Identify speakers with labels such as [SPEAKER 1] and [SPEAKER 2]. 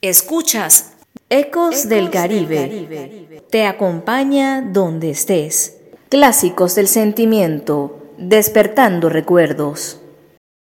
[SPEAKER 1] Escuchas Ecos del Caribe. Te acompaña donde estés. Clásicos del sentimiento, despertando recuerdos.